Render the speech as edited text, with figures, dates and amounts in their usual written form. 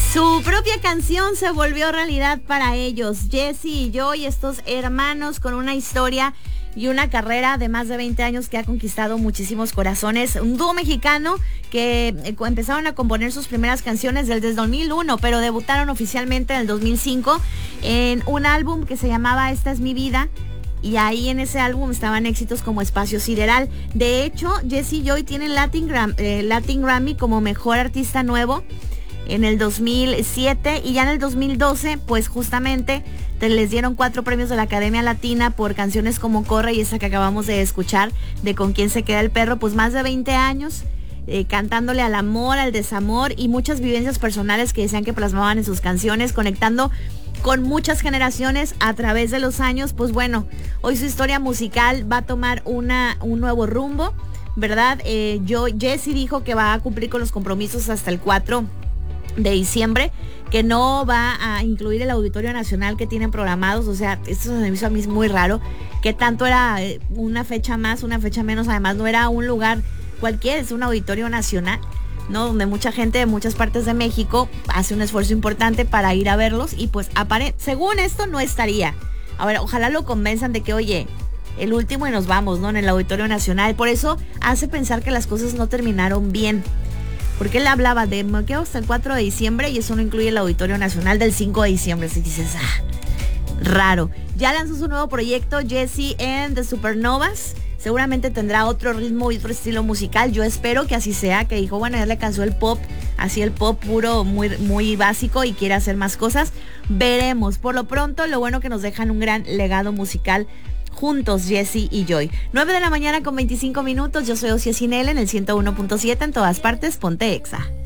Su propia canción se volvió realidad para ellos. Jesse y Joy, estos hermanos con una historia y una carrera de más de 20 años que ha conquistado muchísimos corazones. Un dúo mexicano que empezaron a componer sus primeras canciones desde el 2001, pero debutaron oficialmente en el 2005 en un álbum que se llamaba Esta es mi vida. Y ahí en ese álbum estaban éxitos como Espacio Sideral. De hecho, Jesse y Joy tienen Latin Grammy como mejor artista nuevo en el 2007, y ya en el 2012 pues justamente les dieron 4 premios de la Academia Latina por canciones como Corre y esa que acabamos de escuchar de Con quién se queda el perro. Pues más de 20 años cantándole al amor, al desamor y muchas vivencias personales que decían que plasmaban en sus canciones, conectando con muchas generaciones a través de los años. Pues bueno, hoy su historia musical va a tomar un nuevo rumbo, ¿verdad? Jesse dijo que va a cumplir con los compromisos hasta el 4 de diciembre, que no va a incluir el Auditorio Nacional que tienen programados. O sea, esto se me hizo a mí muy raro, que tanto era una fecha más, una fecha menos. Además no era un lugar cualquiera, es un Auditorio Nacional, ¿no? Donde mucha gente de muchas partes de México hace un esfuerzo importante para ir a verlos, y pues según esto no estaría. Ahora, ojalá lo convenzan de que, oye, el último y nos vamos, ¿no? En el Auditorio Nacional. Por eso hace pensar que las cosas no terminaron bien. Porque él hablaba de me quedo hasta el 4 de diciembre y eso no incluye el Auditorio Nacional del 5 de diciembre. Así dices, raro. Ya lanzó su nuevo proyecto, Jesse and the Supernovas. Seguramente tendrá otro ritmo y otro estilo musical. Yo espero que así sea, que dijo, bueno, ya le cansó el pop, así el pop puro, muy, muy básico, y quiere hacer más cosas. Veremos. Por lo pronto, lo bueno que nos dejan un gran legado musical juntos, Jesse y Joy. 9 de la mañana con 25 minutos. Yo soy Ocia Cinel en el 101.7 en todas partes. Ponte Exa.